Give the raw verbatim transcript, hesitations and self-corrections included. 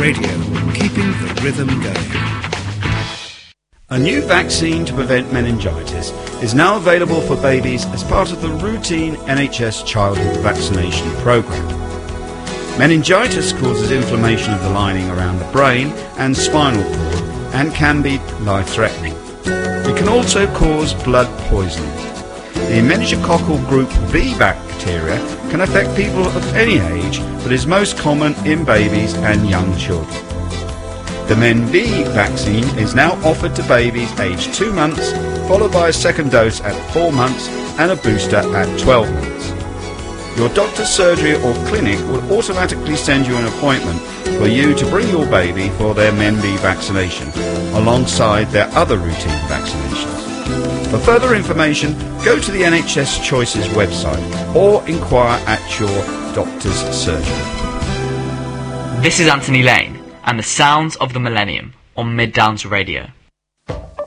Radio, keeping the rhythm going. A new vaccine to prevent meningitis is now available for babies as part of the routine N H S childhood vaccination programme. Meningitis causes inflammation of the lining around the brain and spinal cord and can be life-threatening. It can also cause blood poisoning. The meningococcal group B bacteria can affect people of any age, but is most common in babies and young children. The Men B vaccine is now offered to babies aged two months, followed by a second dose at four months and a booster at twelve months. Your doctor's surgery or clinic will automatically send you an appointment for you to bring your baby for their Men B vaccination, alongside their other routine vaccinations. For further information, go to the N H S Choices website or inquire at your doctor's surgery. This is Anthony Lane and the sounds of the millennium on Mid Downs Radio.